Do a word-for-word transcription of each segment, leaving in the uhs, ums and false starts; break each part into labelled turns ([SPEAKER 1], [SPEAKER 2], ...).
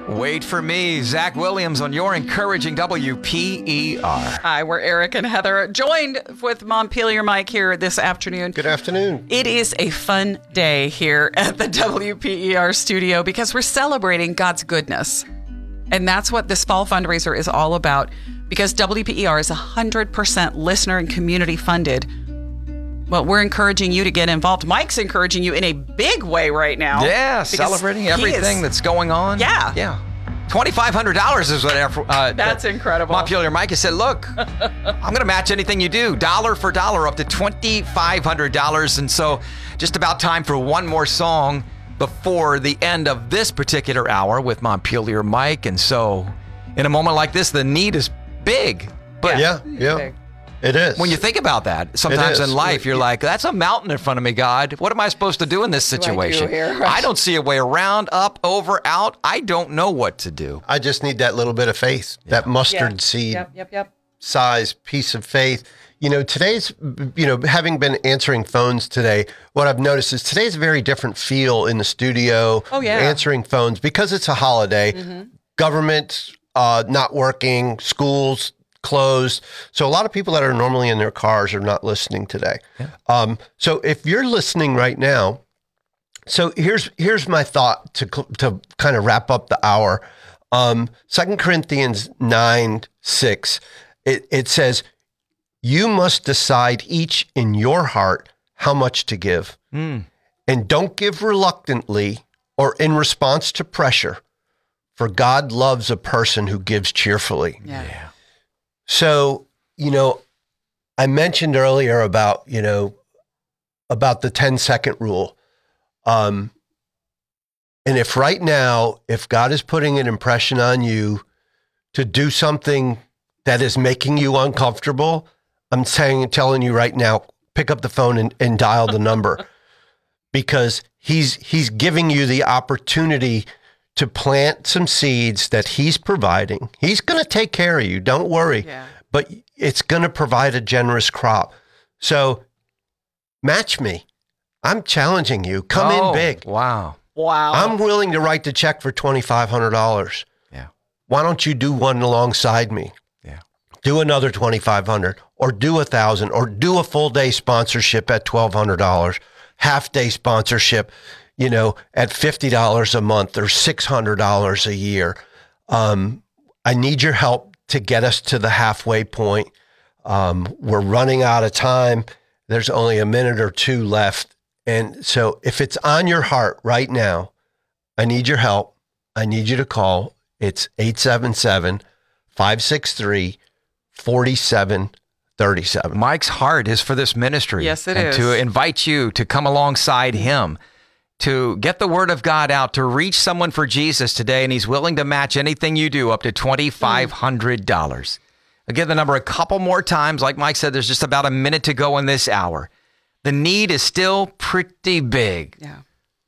[SPEAKER 1] Wait for me, Zach Williams on your encouraging W P E R.
[SPEAKER 2] Hi, we're Eric and Heather, joined with Montpelier Mike here this afternoon.
[SPEAKER 3] Good afternoon.
[SPEAKER 2] It is a fun day here at the W P E R studio because we're celebrating God's goodness. And that's what this fall fundraiser is all about, because W P E R is one hundred percent listener and community funded. Well, we're encouraging you to get involved. Mike's encouraging you in a big way right now.
[SPEAKER 1] Yeah, celebrating everything is, that's going on.
[SPEAKER 2] Yeah.
[SPEAKER 1] Yeah. twenty-five hundred dollars is what uh,
[SPEAKER 2] That's incredible.
[SPEAKER 1] Montpelier Mike has said, look, I'm going to match anything you do, dollar for dollar, up to twenty-five hundred dollars. And so just about time for one more song before the end of this particular hour with Montpelier Mike. And so in a moment like this, the need is big. But
[SPEAKER 3] yeah, yeah.
[SPEAKER 2] Big.
[SPEAKER 3] It is.
[SPEAKER 1] When you think about that, sometimes in life, you're like, that's a mountain in front of me, God. What am I supposed to do in this situation?
[SPEAKER 2] I, do here?
[SPEAKER 1] I don't see a way around, up, over, out. I don't know what to do.
[SPEAKER 3] I just need that little bit of faith, yeah. that mustard
[SPEAKER 2] yeah.
[SPEAKER 3] seed
[SPEAKER 2] yep, yep, yep.
[SPEAKER 3] size piece of faith. You know, today's, you know, having been answering phones today, what I've noticed is today's a very different feel in the studio.
[SPEAKER 2] Oh, yeah.
[SPEAKER 3] Answering phones because it's a holiday. Mm-hmm. Government uh, not working, schools closed. So a lot of people that are normally in their cars are not listening today. Yeah. Um, so if you're listening right now, so here's here's my thought to to kind of wrap up the hour. Um, Second Corinthians nine six, it, it says, you must decide each in your heart how much to give. Mm. And don't give reluctantly or in response to pressure, for God loves a person who gives cheerfully.
[SPEAKER 2] Yeah. yeah.
[SPEAKER 3] So, you know, I mentioned earlier about, you know, about the ten second rule. Um, and if right now, if God is putting an impression on you to do something that is making you uncomfortable, I'm saying, telling you right now, pick up the phone and, and dial the number because he's, he's giving you the opportunity to plant some seeds that he's providing. He's going to take care of you. Don't worry.
[SPEAKER 2] Yeah.
[SPEAKER 3] But it's going to provide a generous crop. So match me. I'm challenging you. Come
[SPEAKER 1] oh,
[SPEAKER 3] in big.
[SPEAKER 1] Wow.
[SPEAKER 2] Wow.
[SPEAKER 3] I'm willing to write the check for twenty-five hundred dollars.
[SPEAKER 1] Yeah.
[SPEAKER 3] Why don't you do one alongside me?
[SPEAKER 1] Yeah.
[SPEAKER 3] Do another twenty-five hundred dollars or do a thousand or do a full day sponsorship at twelve hundred dollars, half day sponsorship, you know, at fifty dollars a month or six hundred dollars a year. Um, I need your help to get us to the halfway point. Um, we're running out of time. There's only a minute or two left. And so if it's on your heart right now, I need your help. I need you to call. It's eight seven seven, five six three, four seven three seven.
[SPEAKER 1] Mike's heart is for this ministry.
[SPEAKER 2] Yes, it
[SPEAKER 1] and
[SPEAKER 2] is.
[SPEAKER 1] to invite you to come alongside him, to get the word of God out, to reach someone for Jesus today, and he's willing to match anything you do up to twenty-five hundred dollars. Again, the number a couple more times. Like Mike said, there's just about a minute to go in this hour. The need is still pretty big.
[SPEAKER 2] Yeah.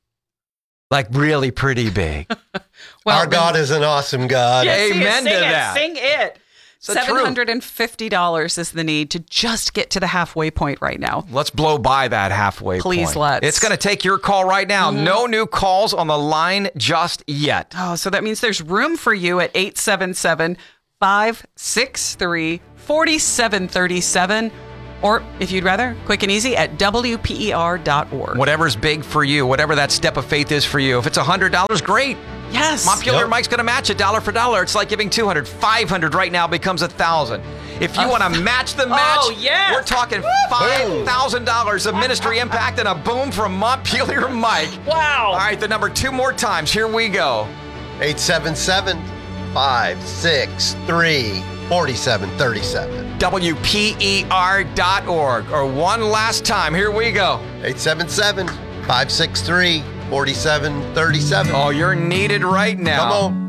[SPEAKER 1] Like really pretty big.
[SPEAKER 2] well,
[SPEAKER 3] Our God is an awesome God.
[SPEAKER 2] Yeah,
[SPEAKER 1] Amen
[SPEAKER 2] sing
[SPEAKER 1] to
[SPEAKER 2] it,
[SPEAKER 1] that.
[SPEAKER 2] Sing it. seven hundred fifty dollars is the need to just get to the halfway point right now.
[SPEAKER 1] Let's blow by that halfway
[SPEAKER 2] Please
[SPEAKER 1] point.
[SPEAKER 2] let's.
[SPEAKER 1] It's going to take your call right now. Mm-hmm. No new calls on the line just yet.
[SPEAKER 2] Oh, so that means there's room for you at eight seven seven, five six three, four seven three seven. Or if you'd rather, quick and easy at W P E R dot org.
[SPEAKER 1] Whatever's big for you, whatever that step of faith is for you. If it's one hundred dollars, great.
[SPEAKER 2] Yes.
[SPEAKER 1] Montpelier
[SPEAKER 3] Yep.
[SPEAKER 1] Mike's going to match it dollar for dollar. It's like giving two hundred dollars. five hundred dollars right now becomes one thousand dollars. If you uh, want to match the match,
[SPEAKER 2] oh, yes.
[SPEAKER 1] we're talking five thousand dollars of ministry impact and a boom from Montpelier Mike.
[SPEAKER 2] Wow.
[SPEAKER 1] All right, the number two more times. Here we go.
[SPEAKER 3] eight seven seven, five six three, four seven three seven.
[SPEAKER 1] W P E R dot org. Or one last time. Here we go.
[SPEAKER 3] eight seven seven, five six three, four seven three seven.
[SPEAKER 1] Oh, you're needed right now.
[SPEAKER 3] Come on.